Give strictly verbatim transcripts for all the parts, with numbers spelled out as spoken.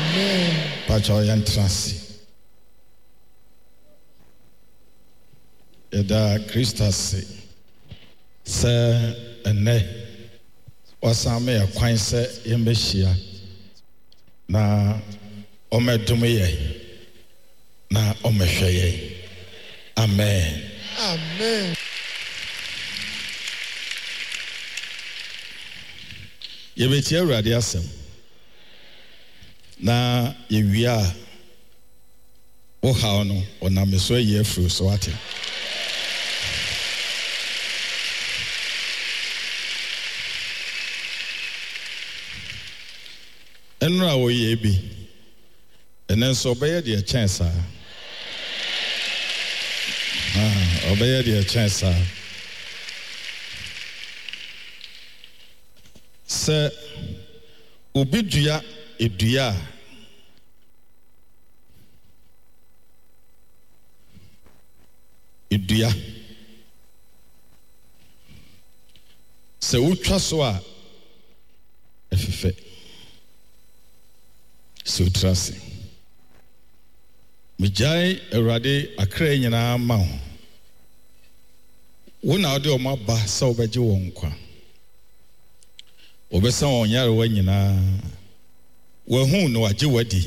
Amen. Pacho yantrasi. Yada Christasi. Se ene wasame ya kwanse yembeshia na omedumiye na omehweye. Amen. Amen. Yebeti Awurade asem na yewia wo hawo no onam so ye afuru so ate. Enra wo ye bi enenso obeye de chance ah ah obeye de chance ah se obi dua edua edua se utwa so a efefe so trase mijai Awurade akra nyina ma ho wona ode o maba sa obeje won kwa obesa won yare wa nyina wa hu no age wadi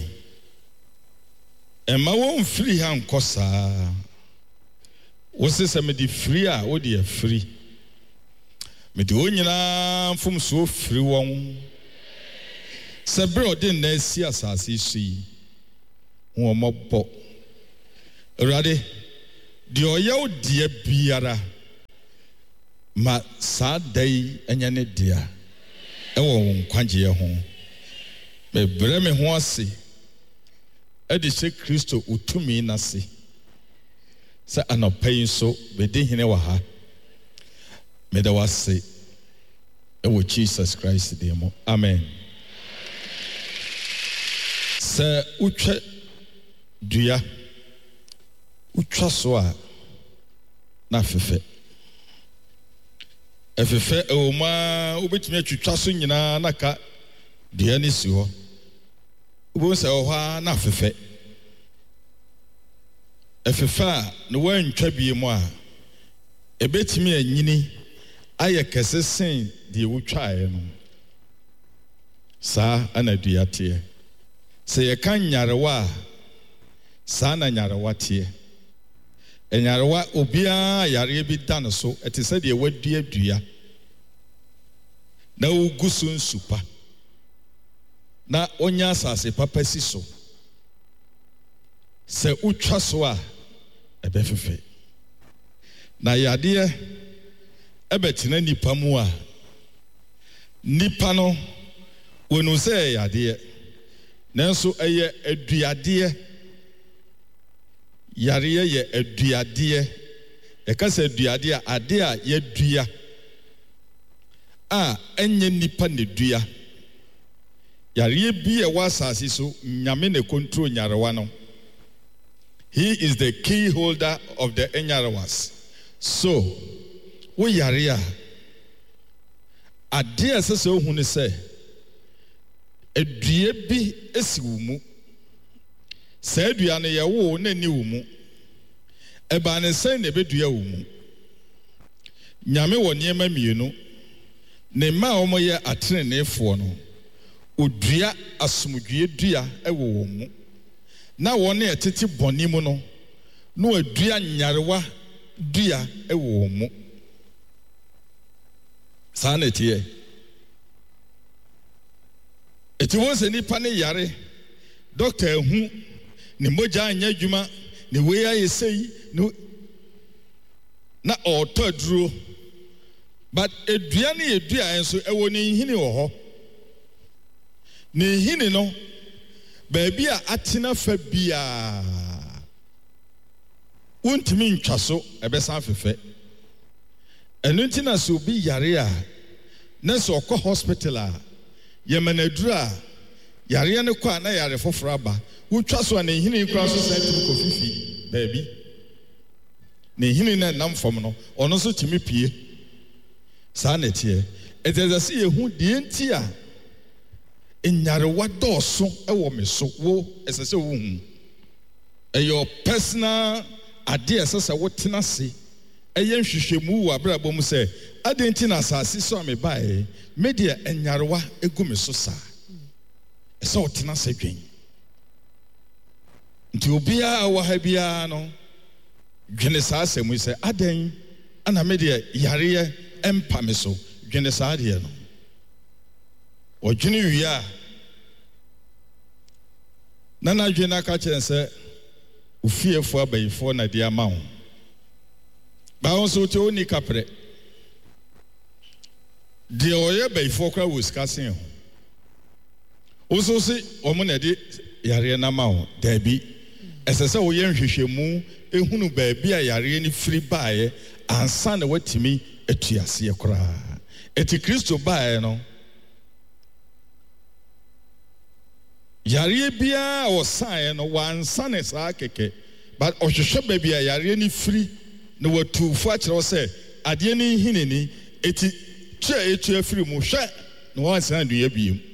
ema won free ha nkosa wo se se me di free a wo di free me di onyina mfom so free won se bro de na si asase sui won mobo Awurade di oyew die biara ma sa dai enya ne dia ewo won kwagye ho me bre me ho ase edi se Kristo utumi nase se anopai so be de hene wa ha me da wase ewo Jesus Christ de mo. Amen. Se utwe dua utwa so a na fefe efefe o ma obetumi atwitwa so nyina na ka dua ni si ho obo se ho ha na fefe efefe a no wantwa bie mu a ebetumi anyini aye kesesen de wutwae no sa ana dua tie se ye kan nyarewa sa na nyarewa tie enyarewa obia yare bi dan so etese de wadua dua na ugusu nsupa na onya asase papa si so se utwa so a ebefefe na yade ebetina nipa mu a nipa no wonu se yade nanso eye aduade yare ye aduade e ka se aduade a ade a ye dua a enye nipa ne dua yare bi e wasase so nyame ne control nyarewa no. He is the key holder of the enyarewas. So wo yare a ade a se se ohunu se edue bi esi wo mu se edua ne ye wo na ni wo mu eba ne sen ne bedua wo mu nyame wo niema mienu ne ma omo ye atrenefo no odua asomdue dua ewo wo mu na wo ne etete boni mu no no adua nyarewa dua ewo wo mu sa na tie eti won se nipa ne yare doctor ehu ne moja anya adwuma ne we aye sei no na oto aduro but edua ne edua enso ewo ne hini wo ho ne hini no baabi a atena fa bia untimi ntwa so ebesa fefe enu ntina so bi yare a na so okọ hospital a yemanaduru a yare ne kwa na yare foforo aba utwa so na hini kura so sai tu ko fifi baabi ne hini na nam fam no ono so timi pie sa na tie etezase ye hu die nti a enyarewa dɔɔso ɛwɔ me so wo ɛsɛ sɛ wo hu ɛyɛ personal ade ɛsɛ sɛ wo tena se ɛyɛ nhwehwɛmu wɔ abrabɔ mu sɛ ade nti na asase so a me bae me de enyarewa egu me so saa ɛsɛ wo tena se dwen nti obiara wɔ ha biara no dwene saa asɛm yi sɛ adan ana me de yareɛ ɛmpa me so dwene saa deɛ no ɔdwene wie a na na dwene aka kyerɛ sɛ ofiefoɔ abayifoɔ na de ama wo bawo so te oni kaprɛ deɛ ɔyɛ bayifoɔ kora wɔ sika sen ho wo so se ɔmo na de yareɛ na ma wo daabi ɛsɛ sɛ woyɛ nhwehwɛmu ehunu baabi a yareɛ ne firi baeɛ ansa na watimi atu aseɛ koraa eti Kristo baeɛ no yareɛ biara ɔsaeɛ no wansa ne saa kɛkɛ but ɔhwehwɛ baabi a yareɛ ne firi na watufo akyerɛw sɛ adeɛ ne hineni eti tua etua firi mu hwɛ na wansan duya biem